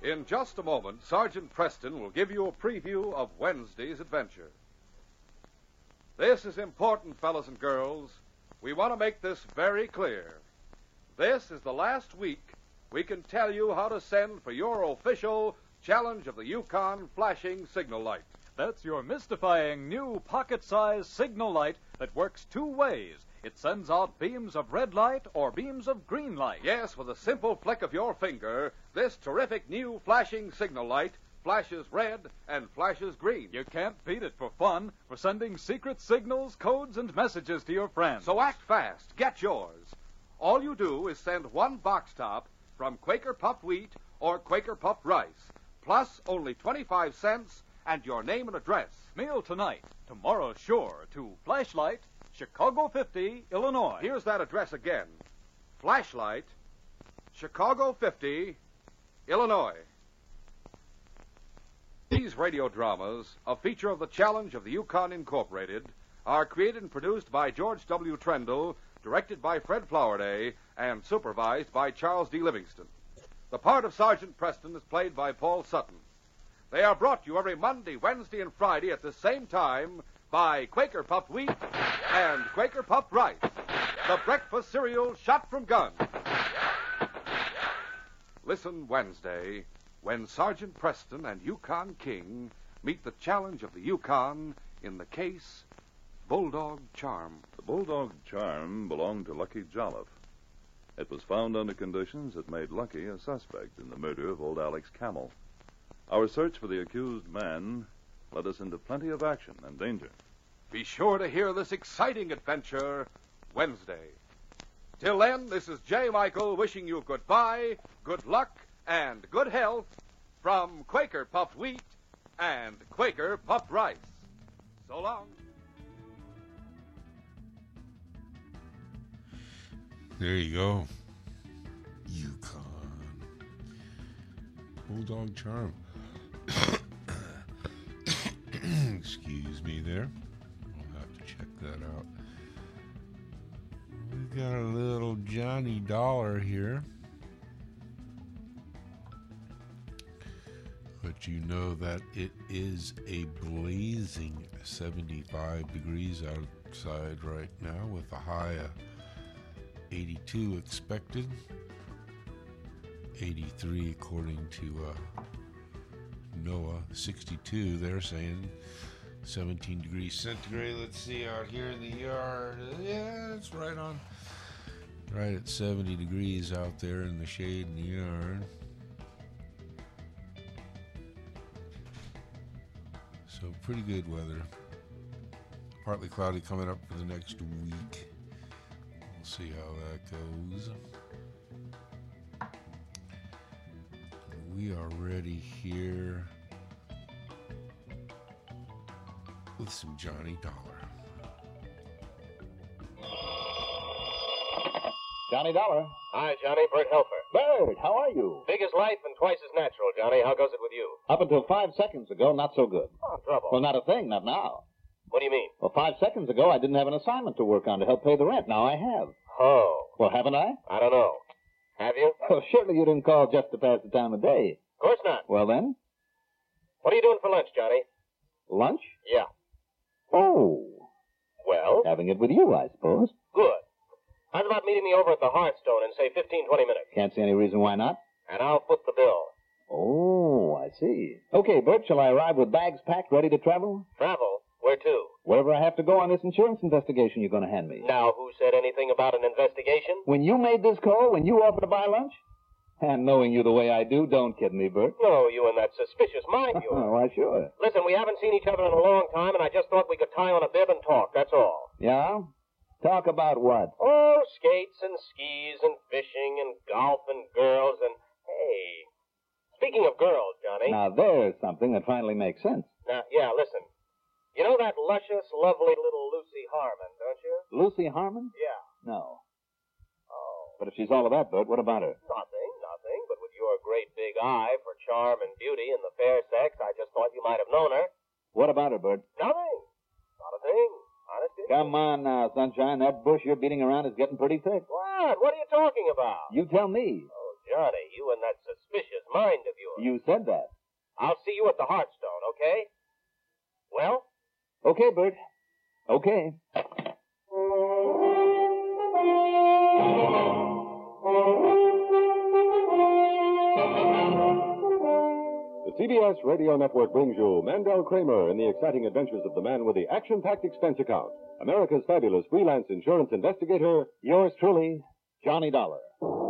In just a moment, Sergeant Preston will give you a preview of Wednesday's adventure. This is important, fellas and girls. We want to make this very clear. This is the last week we can tell you how to send for your official Challenge of the Yukon flashing signal light. That's your mystifying new pocket-sized signal light that works two ways. It sends out beams of red light or beams of green light. Yes, with a simple flick of your finger, this terrific new flashing signal light flashes red and flashes green. You can't beat it for fun, for sending secret signals, codes, and messages to your friends. So act fast. Get yours. All you do is send one box top from Quaker Puffed Wheat or Quaker Puffed Rice, plus only 25 cents and your name and address. Mail tonight, tomorrow sure, to Flashlight, Chicago 50, Illinois. Here's that address again. Flashlight, Chicago 50, Illinois. These radio dramas, a feature of the Challenge of the Yukon Incorporated, are created and produced by George W. Trendle, directed by Fred Flowerday, and supervised by Charles D. Livingston. The part of Sergeant Preston is played by Paul Sutton. They are brought to you every Monday, Wednesday, and Friday at the same time by Quaker Puffed Wheat and Quaker Puffed Rice, the breakfast cereal shot from guns. Listen Wednesday when Sergeant Preston and Yukon King meet the Challenge of the Yukon in the case Bulldog Charm. The Bulldog Charm belonged to Lucky Jolliffe. It was found under conditions that made Lucky a suspect in the murder of old Alex Camel. Our search for the accused man led us into plenty of action and danger. Be sure to hear this exciting adventure Wednesday. Till then, this is J. Michael wishing you goodbye, good luck, and good health from Quaker Puffed Wheat and Quaker Puffed Rice. So long. There you go. Yukon. Bulldog Charm. Excuse me there. I'll have to check that out. We've got a little Johnny Dollar here. But you know that it is a blazing 75 degrees outside right now with a high of 82 expected. 83 according to NOAA. 62 they're saying. 17 degrees centigrade. Let's see out here in the yard. Yeah, it's right at 70 degrees out there in the shade in the yard. So pretty good weather. Partly cloudy coming up for the next week. We'll see how that goes. We are ready here with some Johnny Dollar. Johnny Dollar. Hi, Johnny. Bert Helfer. Bert, how are you? Big as life and twice as natural, Johnny. How goes it with you? Up until 5 seconds ago, not so good. Oh, trouble. Well, not a thing, not now. What do you mean? Well, 5 seconds ago, I didn't have an assignment to work on to help pay the rent. Now I have. Oh. Well, haven't I? I don't know. Have you? Well, surely you didn't call just to pass the time of day. Of course not. Well, then? What are you doing for lunch, Johnny? Lunch? Yeah. Oh. Well? Having it with you, I suppose. Good. How's about meeting me over at the Hearthstone in, say, 15, 20 minutes? Can't see any reason why not. And I'll foot the bill. Oh, I see. Okay, Bert, shall I arrive with bags packed, ready to travel? Travel? Where to? Wherever I have to go on this insurance investigation you're going to hand me. Now, who said anything about an investigation? When you made this call, when you offered to buy lunch? And knowing you the way I do, don't kid me, Bert. No, you and that suspicious mind of yours. Oh, why, sure. Listen, we haven't seen each other in a long time, and I just thought we could tie on a bib and talk, that's all. Yeah? Talk about what? Oh, skates and skis and fishing and golf and girls and... Hey, speaking of girls, Johnny... Now, there's something that finally makes sense. Now, yeah, listen. You know that luscious, lovely little Lucy Harmon, don't you? Lucy Harmon? Yeah. No. Oh. But if she's all of that, Bert, what about her? Nothing. But with your great big eye for charm and beauty in the fair sex, I just thought you might have known her. What about her, Bert? Nothing. Not a thing. Honestly. Come on now, Sunshine. That bush you're beating around is getting pretty thick. What? What are you talking about? You tell me. Oh, Johnny, you and that suspicious mind of yours. You said that. I'll see you at the Hearthstone, okay? Well? Okay, Bert. Okay. The CBS Radio Network brings you Mandel Kramer in the exciting adventures of the man with the action-packed expense account. America's fabulous freelance insurance investigator, yours truly, Johnny Dollar.